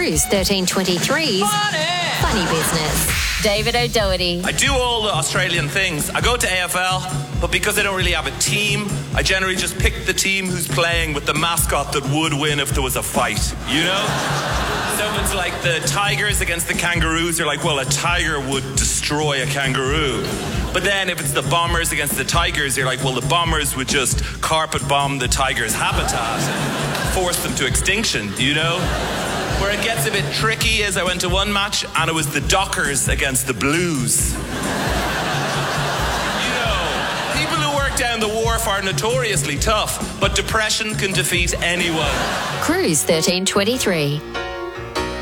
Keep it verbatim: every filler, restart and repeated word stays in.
Cruise thirteen twenty-three's Funny, Funny Business. David O'Doherty. I do all the Australian things. I go to A F L, but because I don't really have a team, I generally just pick the team who's playing with the mascot that would win if there was a fight, you know? So if it's like the Tigers against the Kangaroos, you're like, well, a tiger would destroy a kangaroo. But then if it's the Bombers against the Tigers, you're like, well, the Bombers would just carpet bomb the Tigers' habitat and force them to extinction, you know? Where it gets a bit tricky is I went to one match and it was the Dockers against the Blues. You know, people who work down the wharf are notoriously tough, but depression can defeat anyone. Cruise thirteen twenty-three.